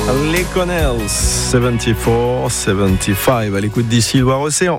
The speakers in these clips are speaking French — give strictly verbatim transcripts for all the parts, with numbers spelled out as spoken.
Les Connells, soixante-quatre soixante-quinze, à l'écoute d'ici Loire-Océan.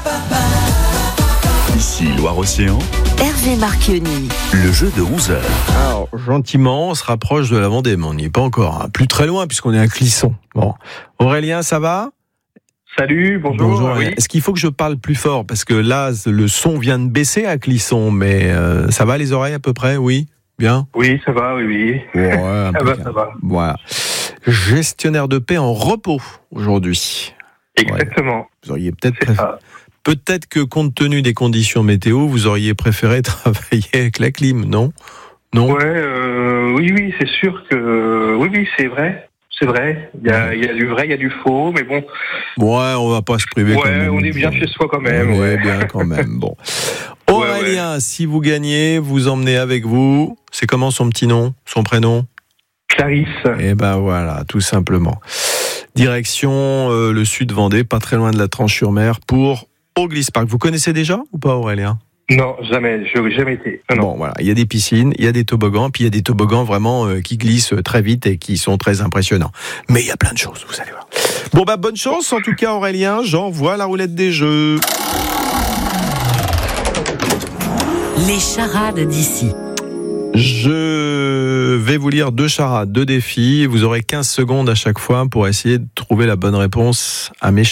Ici Loire-Océan, Hervé Marchionni. le jeu de onze heures. Alors, gentiment, on se rapproche de la Vendée, mais on n'y est pas encore. Hein. Plus très loin, puisqu'on est à Clisson. Bon. Aurélien, ça va ? Salut, bonjour. Bonjour. Oui. Est-ce qu'il faut que je parle plus fort ? Parce que là, le son vient de baisser à Clisson, mais euh, ça va les oreilles à peu près ? Oui ? Bien ? Oui, ça va, oui, oui. Ouais, Ça va, ça va. Voilà. Gestionnaire de paix en repos aujourd'hui. Exactement. Vous auriez peut-être C'est préf- ça. peut-être que compte tenu des conditions météo, vous auriez préféré travailler avec la clim, non ? Non ? Ouais, euh, oui, oui, c'est sûr que... Oui, oui, c'est vrai. C'est vrai. Il y a, il y a du vrai, il y a du faux, mais bon. Ouais, on va pas se priver quand Ouais, même. on est bien chez soi quand même. On est Ouais. bien quand même. Bon. Ouais, Aurélien, si vous gagnez, vous emmenez avec vous. C'est comment son petit nom, son prénom ? Clarisse. Eh ben voilà, tout simplement. Direction euh, le sud Vendée, pas très loin de la Tranche-sur-Mer, pour Auglis Park. Vous connaissez déjà ou pas, Aurélien ? Non, jamais. Je n'ai jamais été. Non, non. Bon, voilà, il y a des piscines, il y a des toboggans, puis il y a des toboggans vraiment euh, qui glissent très vite et qui sont très impressionnants. Mais il y a plein de choses, vous allez voir. Bon, bah bonne chance en tout cas, Aurélien. J'envoie la roulette des jeux. Les charades d'ici. Je vais vous lire deux charades, deux défis. Vous aurez quinze secondes à chaque fois pour essayer de trouver la bonne réponse à mes